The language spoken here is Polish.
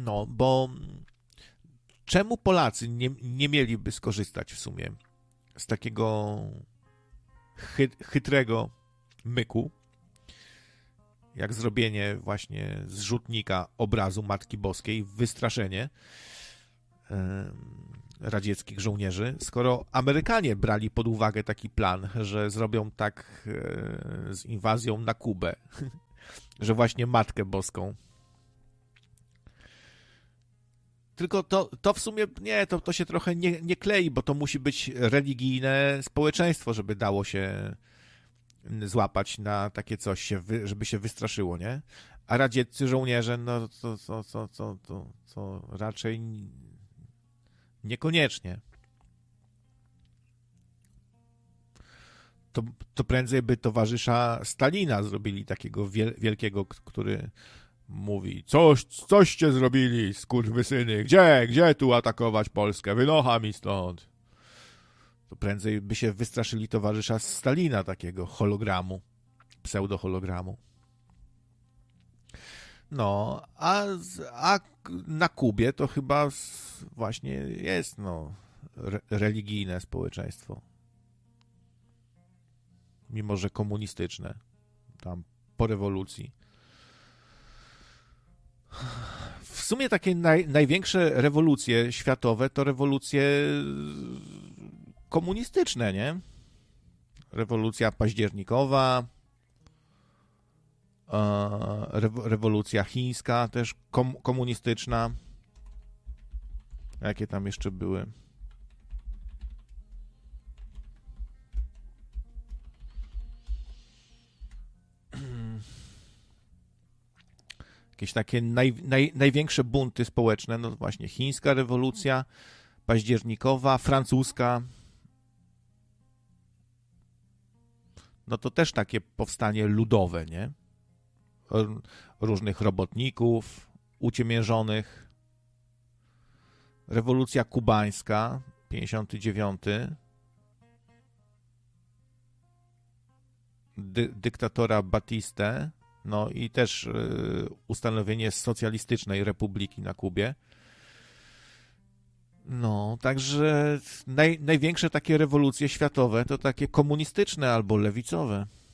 No, bo czemu Polacy nie mieliby skorzystać w sumie z takiego chytrego myku, jak zrobienie właśnie z rzutnika obrazu Matki Boskiej, wystraszenie radzieckich żołnierzy, skoro Amerykanie brali pod uwagę taki plan, że zrobią tak z inwazją na Kubę, że właśnie Matkę Boską. Tylko to w sumie, nie, to się trochę nie klei, bo to musi być religijne społeczeństwo, żeby dało się złapać na takie coś, żeby się wystraszyło, nie? A radzieccy żołnierze, no to raczej niekoniecznie. To prędzej by towarzysza Stalina zrobili takiego wielkiego, który mówi, coście zrobili, skurwysyny, gdzie tu atakować Polskę, wynocha mi stąd. To prędzej by się wystraszyli towarzysza Stalina, takiego hologramu, pseudo-hologramu. No, a na Kubie to chyba właśnie jest, religijne społeczeństwo. Mimo że komunistyczne. Tam po rewolucji. W sumie takie największe rewolucje światowe to rewolucje komunistyczne, nie? Rewolucja październikowa, rewolucja chińska też komunistyczna. Jakie tam jeszcze były? Jakieś takie największe bunty społeczne, no właśnie chińska rewolucja, październikowa, francuska. No to też takie powstanie ludowe, nie? Różnych robotników, uciemiężonych. Rewolucja kubańska, 59. Dyktatora Batistę. No i też ustanowienie socjalistycznej republiki na Kubie. No, także największe takie rewolucje światowe to takie komunistyczne albo lewicowe.